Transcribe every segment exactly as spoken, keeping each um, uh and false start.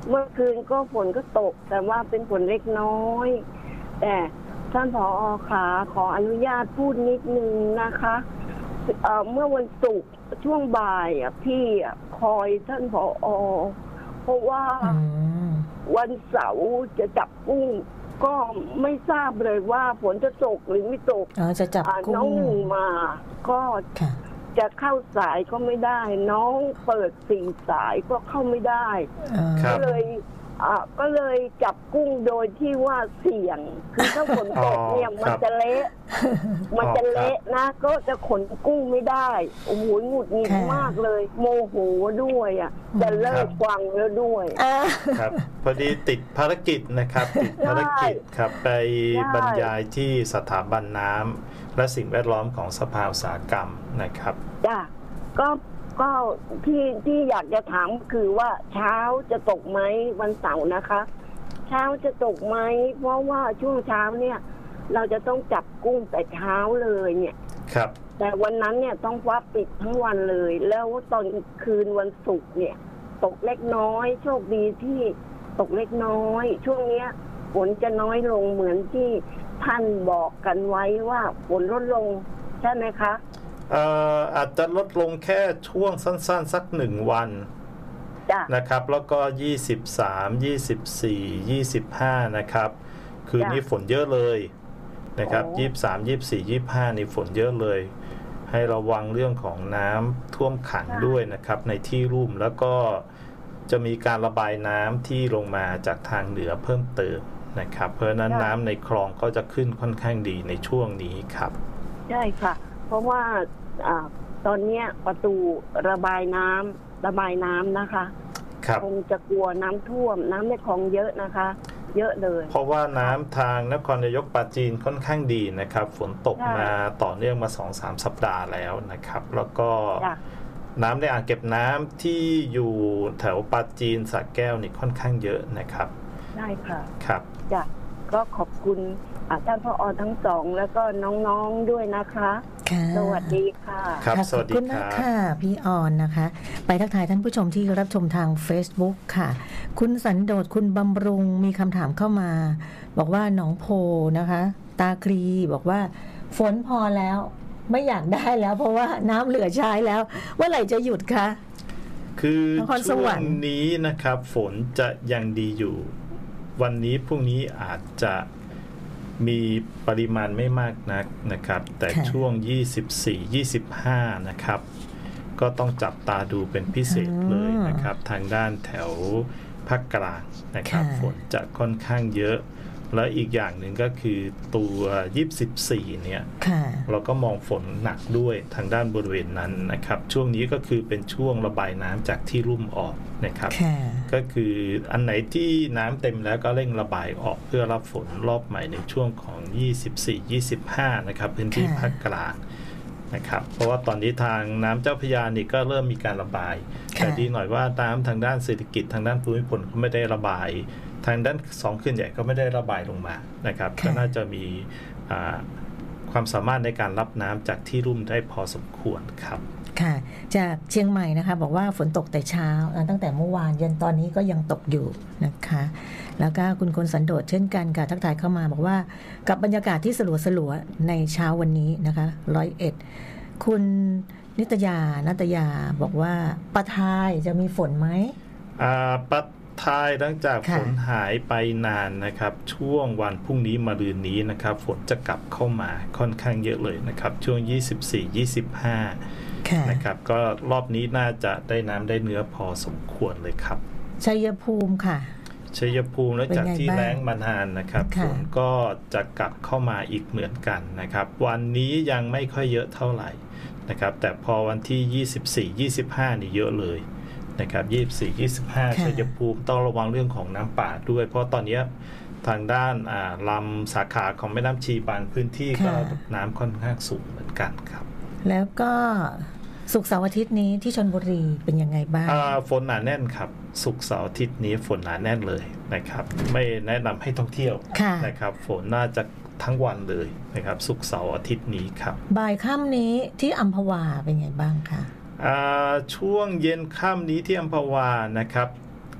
เมื่อคืนก็ฝนก็ตกแต่ว่าเป็นฝนเล็กน้อยแต่ท่านผอ.ขาขออนุญาตพูดนิดนึงนะคะเอ่อเมื่อวันศุกร์ช่วงบ่ายอ่ะพี่คอยท่านผอ.เพราะว่าวันเสาร์จะจับกุ้งก็ไม่ทราบเลยว่าฝนจะตกหรือไม่ตกจะจับกุ้งน้องหนึ่งมาก็จะเข้าสายก็ไม่ได้น้องเปิดสี่สายก็เข้าไม่ได้ก็เลยอ่าก็เลยจับกุ้งโดยที่ว่าเสี่ยงคือถ้าฝนตกเนี่ยมันจะเละมันจะเละนะก็จะขนกุ้งไม่ได้โอ้โหหงุดหงิดมากเลยโมโหด้วยอ่ะจะเลิกฟังแล้วด้วยครับพอดีติดภารกิจนะครับติดภารกิจครับไปบรรยายที่สถาบันน้ำและสิ่งแวดล้อมของสภาอุตสาหกรรมนะครับจ้ะก็ก็ที่ที่อยากจะถามคือว่าเช้าจะตกไหมวันเสาร์นะคะเช้าจะตกไหมเพราะว่าช่วงเช้าเนี่ยเราจะต้องจับกุ้งแต่เช้าเลยเนี่ยครับแต่วันนั้นเนี่ยต้องว่าปิดทั้งวันเลยแล้วตอนคืนวันศุกร์เนี่ยตกเล็กน้อยโชคดีที่ตกเล็กน้อยช่วงเนี้ยฝนจะน้อยลงเหมือนที่ท่านบอกกันไว้ว่าฝนลดลงใช่ไหมคะเอ่ออาจจะลดลงแค่ช่วงสั้นๆสักหนึ่งวันนะครับแล้วก็ยี่สิบสาม ยี่สิบสี่ ยี่สิบห้านะครับคืนนี้ฝนเยอะเลยนะครับยี่สิบสาม ยี่สิบสี่ ยี่สิบห้านี่ฝนเยอะเลยให้ระวังเรื่องของน้ำท่วมขังด้วยนะครับในที่ลุ่มแล้วก็จะมีการระบายน้ำที่ลงมาจากทางเหนือเพิ่มเติมนะครับเพราะฉะนั้นน้ำในคลองก็จะขึ้นค่อนข้างดีในช่วงนี้ครับใช่ค่ะเพราะว่าอ่าตอนนี้ประตูระบายน้ำระบายน้ำนะคะคงจะกลัวน้ำท่วมน้ำในคลองเยอะนะคะเยอะเลยเพราะว่าน้ำทางนครนายกปราจีนค่อนข้างดีนะครับฝนตกมาต่อเนื่องมา สองถึงสาม สัปดาห์แล้วนะครับแล้วก็น้ำในอ่างเก็บน้ำที่อยู่แถวปราจีนสระแก้วนี่ค่อนข้างเยอะนะครับได้ค่ะครับจ้ะก็ขอบคุณท่านผอ.ทั้งสองแล้วก็น้องๆด้วยนะคะสวัสดีค่ะครับสวัสดีครับขอบคุณมากค่ะพี่ออนนะคะไปทักทายท่านผู้ชมที่รับชมทาง Facebook ค่ะคุณสันโดษคุณบำรุงมีคำถามเข้ามาบอกว่าหนองโพนะคะตาคลีบอกว่าฝนพอแล้วไม่อยากได้แล้วเพราะว่าน้ำเหลือใช้แล้วเมื่อไหร่จะหยุดคะคือช่วงนี้นะครับฝนจะยังดีอยู่วันนี้พรุ่งนี้อาจจะมีปริมาณไม่มากนักนะครับแต่ช่วงยี่สิบสี่ ยี่สิบห้านะครับก็ต้องจับตาดูเป็นพิเศษเลยนะครับทางด้านแถวภาคกลางนะครับฝนจะค่อนข้างเยอะและอีกอย่างหนึ่งก็คือตัวยี่สิบสี่เนี่ยเราก็มองฝนหนักด้วยทางด้านบริเวณนั้นนะครับช่วงนี้ก็คือเป็นช่วงระบายน้ำจากที่ลุ่มออกนะครับก็คืออันไหนที่น้ำเต็มแล้วก็เร่งระบายออกเพื่อรับฝนรอบใหม่ในช่วงของยี่สิบสี่ ยี่สิบห้านะครับพื้นที่ภาคกลางนะครับเพราะว่าตอนนี้ทางน้ำเจ้าพระยานี่ก็เริ่มมีการระบายแต่ดีหน่อยว่าน้ำทางด้านเศรษฐกิจทางด้านภูมิพลก็ไม่ได้ระบายทางด้านสองเขื่อนใหญ่ก็ไม่ได้ระบายลงมานะครับก็น่าจะมีความสามารถในการรับน้ำจากที่ลุ่มได้พอสมควรครับค่ะจากเชียงใหม่นะคะบอกว่าฝนตกแต่เช้าตั้งแต่เมื่อวานยันตอนนี้ก็ยังตกอยู่นะคะแล้วก็คุณคนสันโดษเช่นกันค่ะทักทายเข้ามาบอกว่ากับบรรยากาศที่สลัวสลัวในเช้าวันนี้นะคะร้อยเอ็ดคุณนิตยานัตยาบอกว่าปะทายจะมีฝนไหมอ่าปะทายหลังจากฝนหายไปนานนะครับช่วงวันพรุ่งนี้มะรืนนี้นะครับฝนจะกลับเข้ามาค่อนข้างเยอะเลยนะครับช่วงยี่สิบสี่ ยี่สิบห้านะครับก็รอบนี้น่าจะได้น้ำได้เนื้อพอสมควรเลยครับชัยภูมิค่ะชัยภูมิและจากที่แล้งมานานนะครับฝนก็จะกลับเข้ามาอีกเหมือนกันนะครับวันนี้ยังไม่ค่อยเยอะเท่าไหร่นะครับแต่พอวันที่ยี่สิบสี่ ยี่สิบห้านี่เยอะเลยนะครับยี่สิบสี่ ยี่สิบห้าชัยภูมิต้องระวังเรื่องของน้ำป่าด้วยเพราะตอนนี้ทางด้านลำสาขาของแม่น้ำชีบางพื้นที่ก็น้ำค่อนข้างสูงเหมือนกันครับแล้วก็ศุกร์เสาร์อาทิตย์นี้ที่ชลบุรีเป็นยังไงบ้างฝนหนาแน่นครับศุกร์เสาร์อาทิตย์นี้ฝนหนาแน่นเลยนะครับไม่แนะนำให้ท่องเที่ยวนะครับฝนน่าจะทั้งวันเลยนะครับศุกร์เสาร์อาทิตย์นี้ครับบ่ายค่ำนี้ที่อัมพวาเป็นไงบ้างคะช่วงเย็นค่ำนี้ที่อัมพวานะครับ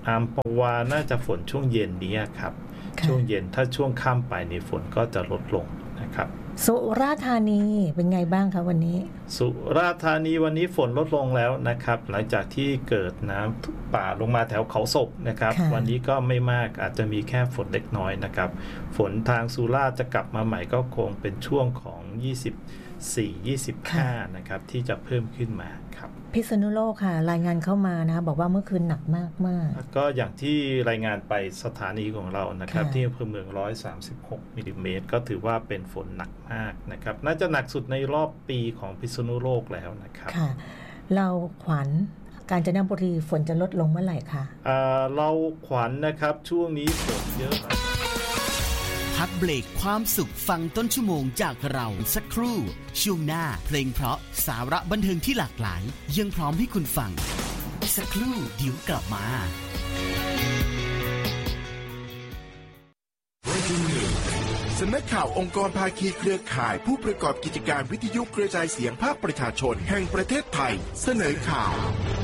อัมพวาน่าจะฝนช่วงเย็นนี้ครับช่วงเย็นถ้าช่วงค่ำไปในฝนก็จะลดลงนะครับสุราษฎร์ธานีเป็นไงบ้างคะวันนี้สุราษฎร์ธานีวันนี้ฝนลดลงแล้วนะครับหลังจากที่เกิดน้ำป่าลงมาแถวเขาศกนะครับวันนี้ก็ไม่มากอาจจะมีแค่ฝนเล็กน้อยนะครับฝนทางสุราษฎร์จะกลับมาใหม่ก็คงเป็นช่วงของยี่สิบสี่ ยี่สิบห้านะครับที่จะเพิ่มขึ้นมาครับพิษณุโลกค่ะรายงานเข้ามานะบอกว่าเมื่อคืนหนักมากมากก็อย่างที่รายงานไปสถานีของเรานะครับที่อำเภอเมืองหนึ่งร้อยสามสิบหกมิลลิเมตรก็ถือว่าเป็นฝนหนักมากนะครับน่าจะหนักสุดในรอบปีของพิษณุโลกแล้วนะครับค่ะเราขวัญกาญจนบุรีฝนจะลดลงเมื่อไหร่คะเอ่อเราขวัญนะครับช่วงนี้ฝนเยอะพักเบรกความสุขฟังต้นชั่วโมงจากเราสักครู่ช่วงหน้าเพลงเพราะสาระบันเทิงที่หลากหลายยังพร้อมให้คุณฟังสักครู่เดี๋ยวกลับมาสำนักข่าวองค์กรภาคีเครือข่ายผู้ประกอบกิจการวิทยุกระจายเสียงภาคประชาชนแห่งประเทศไทยเสนอข่าว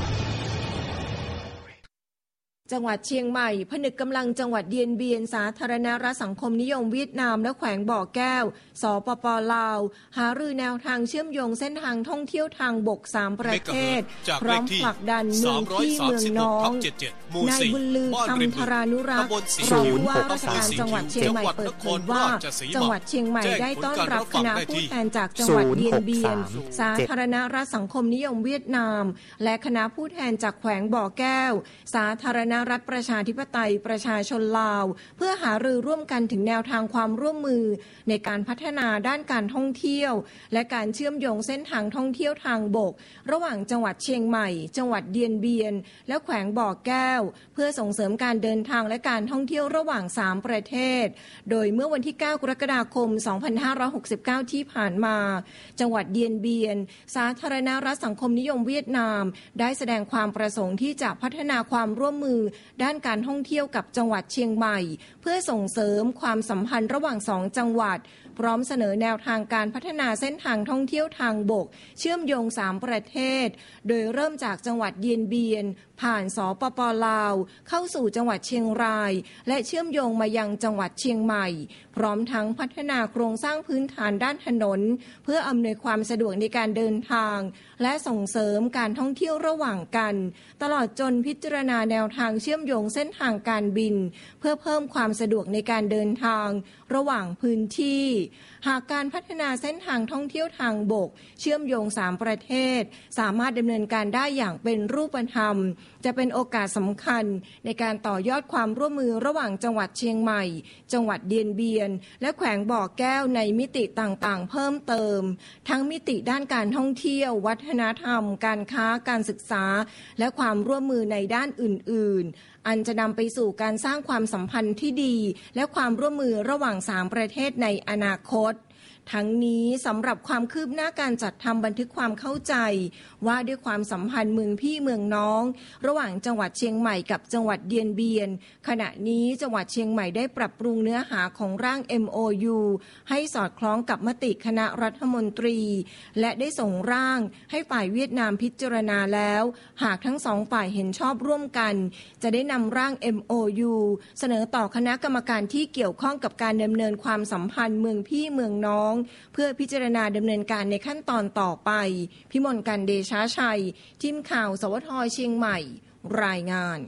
จังหวัดเชียงใหม่ผนึกกำลังจังหวัดเดียนเบียนสาธารณรัฐสังคมนิยมเวียดนามและแขวงบ่อแก้วสปป.ลาวหารือแนวทางเชื่อมโยงเส้นทางท่องเที่ยวทางบกสามประเทศพร้อมผลักดันเมืองพี่เมืองน้องนายบุญลือคำธารานุรักษ์รองผู้ว่าราชการจังหวัดเชียงใหม่เปิดเผยว่าจังหวัดเชียงใหม่ได้ต้อนรับคณะผู้แทนจากจังหวัดเดียนเบียนสาธารณรัฐสังคมนิยมเวียดนามและคณะผู้แทนจากแขวงบ่อแก้วสาธารณรัฐประชาธิปไตยประชาชนลาวเพื่อหารือร่วมกันถึงแนวทางความร่วมมือในการพัฒนาด้านการท่องเที่ยวและการเชื่อมโยงเส้นทางท่องเที่ยวทางบกระหว่างจังหวัดเชียงใหม่จังหวัดเดียนเบียนและแขวงบ่อแก้วเพื่อส่งเสริมการเดินทางและการท่องเที่ยวระหว่างสามประเทศโดยเมื่อวันที่เก้ากรกฎาคมสองพันห้าร้อยหกสิบเก้าที่ผ่านมาจังหวัดเดียนเบียนสาธารณรัฐสังคมนิยมเวียดนามได้แสดงความประสงค์ที่จะพัฒนาความร่วมมือด้านการท่องเที่ยวกับจังหวัดเชียงใหม่เพื่อส่งเสริมความสัมพันธ์ระหว่างสองจังหวัดพร้อมเสนอแนวทางการพัฒนาเส้นทางท่องเที่ยวทางบกเชื่อมโยงสามประเทศโดยเริ่มจากจังหวัดเดียนเบียนผ่านสปป.ลาวเข้าสู่จังหวัดเชียงรายและเชื่อมโยงมายังจังหวัดเชียงใหม่พร้อมทั้งพัฒนาโครงสร้างพื้นฐานด้านถนนเพื่ออำนวยความสะดวกในการเดินทางและส่งเสริมการท่องเที่ยวระหว่างกันตลอดจนพิจารณาแนวทางเชื่อมโยงเส้นทางการบินเพื่อเพิ่มความสะดวกในการเดินทางระหว่างพื้นที่หากการพัฒนาเส้นทางท่องเที่ยวทางบกเชื่อมโยงสามประเทศสามารถดำเนินการได้อย่างเป็นรูปธรรมจะเป็นโอกาสสำคัญในการต่อยอดความร่วมมือระหว่างจังหวัดเชียงใหม่จังหวัดเดียนเบียนและแขวงบ่อแก้วในมิติต่างๆเพิ่มเติมทั้งมิติด้านการท่องเที่ยววัฒนธรรมการค้าการศึกษาและความร่วมมือในด้านอื่นๆอันจะนำไปสู่การสร้างความสัมพันธ์ที่ดีและความร่วมมือระหว่างสามประเทศในอนาคตทั้งนี้สำหรับความคืบหน้าการจัดทำบันทึกความเข้าใจว่าด้วยความสัมพันธ์เมืองพี่เมืองน้องระหว่างจังหวัดเชียงใหม่กับจังหวัดเดียนเบียนขณะนี้จังหวัดเชียงใหม่ได้ปรับปรุงเนื้อหาของร่าง เอ็ม โอ ยู ให้สอดคล้องกับมติคณะรัฐมนตรีและได้ส่งร่างให้ฝ่ายเวียดนามพิจารณาแล้วหากทั้งสองฝ่ายเห็นชอบร่วมกันจะได้นำร่าง เอ็ม โอ ยู เสนอต่อคณะกรรมการที่เกี่ยวข้องกับการดำเนินความสัมพันธ์เมืองพี่เมืองน้องเพื่อพิจารณาดำเนินการในขั้นตอนต่อไปพิมลกันเดชาชัยทีมข่าวสวทเชียงใหม่รายงาน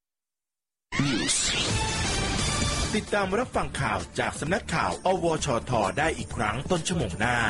ติดตามรับฟังข่าวจากสำนักข่าวอวชทได้อีกครั้งต้นชั่วโมงหน้า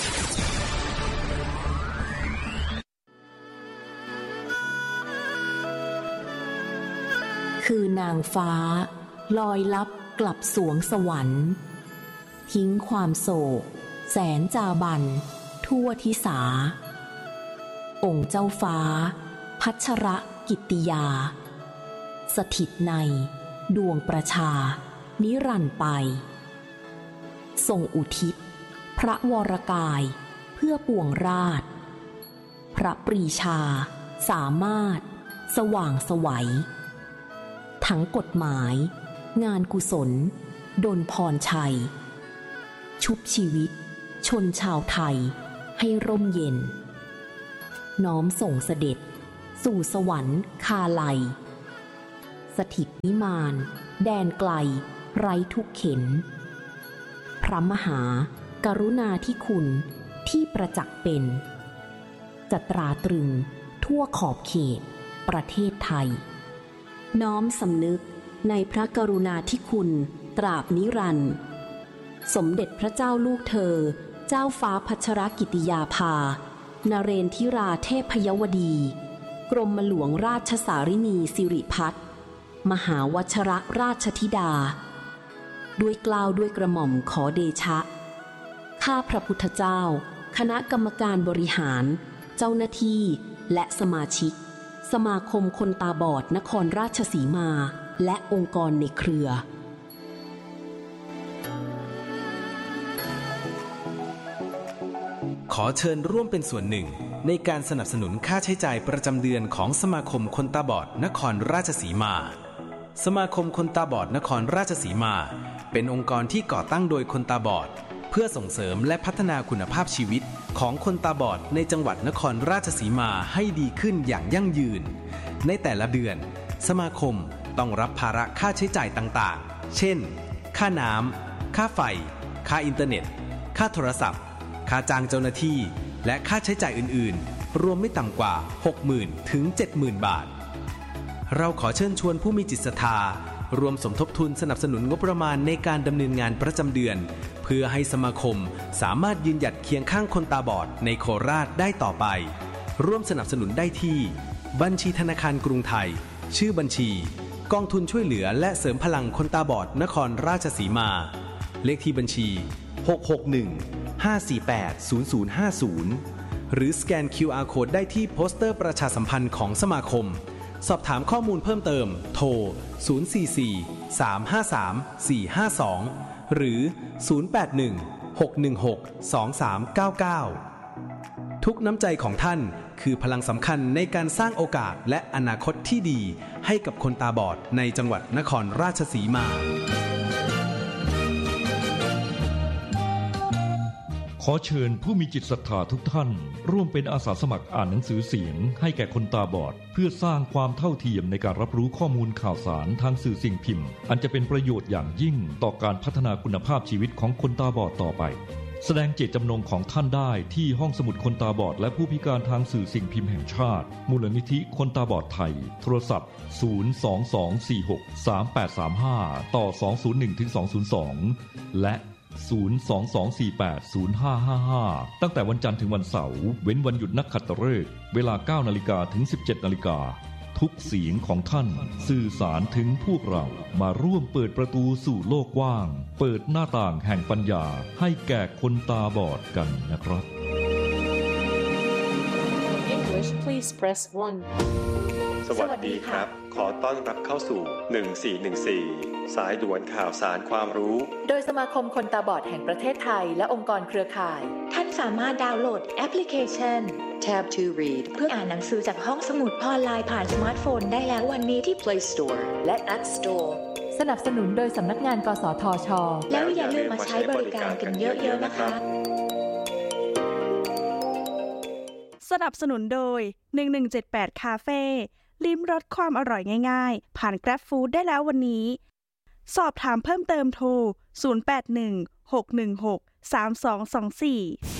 คือนางฟ้าลอยลับกลับสวงสวรรค์ทิ้งความโศกแสนจาบันทั่วทิสาองค์เจ้าฟ้าพัชรกิตติยาสถิตในดวงประชานิรันดร์ไปทรงอุทิศพระวรกายเพื่อปวงราชพระปรีชาสามารถสว่างไสวทั้งกฎหมายงานกุศลดลพรชัยชุบชีวิตชนชาวไทยให้ร่มเย็นน้อมส่งเสด็จสู่สวรรค์คาลัยสถิตนิมานแดนไกลไร้ทุกเข็นพระมหากรุณาธิคุณที่ประจักษ์เป็นจะตราตรึงทั่วขอบเขตประเทศไทยน้อมสำนึกในพระกรุณาธิคุณตราบนิรันดร์สมเด็จพระเจ้าลูกเธอเจ้าฟ้าพัชรกิติยาภานเรนทิราเทพยวดีกรมหลวงราชสารินีสิริพัฒน์มหาวชรราชธิดาด้วยเกล้าด้วยกระหม่อมขอเดชะข้าพระพุทธเจ้าคณะกรรมการบริหารเจ้าหน้าที่และสมาชิกสมาคมคนตาบอดนครราชสีมาและองค์กรในเครือขอเชิญร่วมเป็นส่วนหนึ่งในการสนับสนุนค่าใช้จ่ายประจำเดือนของสมาคมคนตาบอดนครราชสีมาสมาคมคนตาบอดนครราชสีมาเป็นองค์กรที่ก่อตั้งโดยคนตาบอดเพื่อส่งเสริมและพัฒนาคุณภาพชีวิตของคนตาบอดในจังหวัดนครราชสีมาให้ดีขึ้นอย่างยั่งยืนในแต่ละเดือนสมาคมต้องรับภาระค่าใช้จ่ายต่างๆเช่นค่าน้ำค่าไฟค่าอินเทอร์เน็ตค่าโทรศัพท์ค่าจ้างเจ้าหน้าที่และค่าใช้จ่ายอื่นๆรวมไม่ต่ำกว่า หกหมื่น ถึง เจ็ดหมื่น บาทเราขอเชิญชวนผู้มีจิตศรัทธารวมสมทบทุนสนับสนุนงบประมาณในการดำเนินงานประจำเดือนเพื่อให้สมาคมสามารถยืนหยัดเคียงข้างคนตาบอดในโคราชได้ต่อไปร่วมสนับสนุนได้ที่บัญชีธนาคารกรุงไทยชื่อบัญชีกองทุนช่วยเหลือและเสริมพลังคนตาบอดนครราชสีมาเลขที่บัญชีหก หก หนึ่ง ห้า สี่ แปด ศูนย์ ศูนย์ ห้า ศูนย์หรือสแกน คิว อาร์ Code ได้ที่โปสเตอร์ประชาสัมพันธ์ของสมาคมสอบถามข้อมูลเพิ่มเติมโทรศูนย์ สี่ สี่ สาม ห้า สาม สี่ ห้า สองหรือศูนย์ แปด หนึ่ง หก หนึ่ง หก สอง สาม เก้า เก้าทุกน้ำใจของท่านคือพลังสำคัญในการสร้างโอกาสและอนาคตที่ดีให้กับคนตาบอดในจังหวัดนครราชสีมาขอเชิญผู้มีจิตศรัทธาทุกท่านร่วมเป็นอาสาสมัครอ่านหนังสือเสียงให้แก่คนตาบอดเพื่อสร้างความเท่าเทียมในการรับรู้ข้อมูลข่าวสารทางสื่อสิ่งพิมพ์อันจะเป็นประโยชน์อย่างยิ่งต่อการพัฒนาคุณภาพชีวิตของคนตาบอดต่อไปแสดงเจตจำนงของท่านได้ที่ห้องสมุดคนตาบอดและผู้พิการทางสื่อสิ่งพิมพ์แห่งชาติมูลนิธิคนตาบอดไทยโทรศัพท์ศูนย์ สอง สอง สี่ หก สาม แปด สาม ห้าต่อสอง ศูนย์ หนึ่ง ถึง สอง ศูนย์ สองและศูนย์ สอง สอง สี่ แปด ศูนย์ ห้า ห้า ห้าตั้งแต่วันจันทร์ถึงวันเสาร์เว้นวันหยุดนักขัตฤกษ์เวลา เก้านาฬิกา ถึง สิบเจ็ดนาฬิกาทุกเสียงของท่านสื่อสารถึงพวกเรามาร่วมเปิดประตูสู่โลกกว้างเปิดหน้าต่างแห่งปัญญาให้แก่คนตาบอดกันนะครับ English please press one สวัสดีครับขอต้อนรับเข้าสู่หนึ่งสี่หนึ่งสี่สายด่วนข่าวสารความรู้โดยสมาคมคนตาบอดแห่งประเทศไทยและองค์กรเครือข่ายท่านสามารถดาวน์โหลดแอปพลิเคชัน Tab to Read เพื่ออ่านหนังสือจากห้องสมุดออนไลน์ผ่านสมาร์ทโฟนได้แล้ววันนี้ที่ Play Store และ App Store สนับสนุนโดยสำนักงานกสทช.แล้วอย่าลืมมาใช้บริการกันเยอะๆนะคะสนับสนุนโดยหนึ่งหนึ่งเจ็ดแปดคาเฟ่ลิ้มรสความอร่อยง่ายๆผ่าน Grab Food ได้แล้ววันนี้สอบถามเพิ่มเติมโทรศูนย์ แปด หนึ่ง หก หนึ่ง หก สาม สอง สอง สี่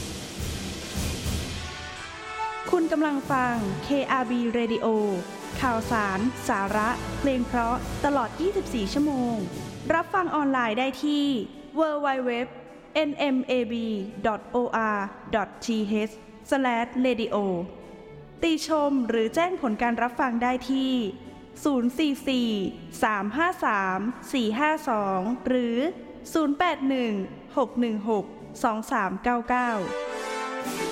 คุณกำลังฟัง เค อาร์ บี Radio ข่าวสารสาระเพลงเพราะตลอดยี่สิบสี่ชั่วโมงรับฟังออนไลน์ได้ที่ ดับเบิลยู ดับเบิลยู ดับเบิลยู ดอท เอ็น เอ็ม เอ บี ดอท โอ อาร์ ดอท ที เอช สแลช เรดิโอ ติชมหรือแจ้งผลการรับฟังได้ที่ศูนย์ สี่ สี่ สาม ห้า สาม สี่ ห้า สองหรือศูนย์ แปด หนึ่ง หก หนึ่ง หก สอง สาม เก้า เก้า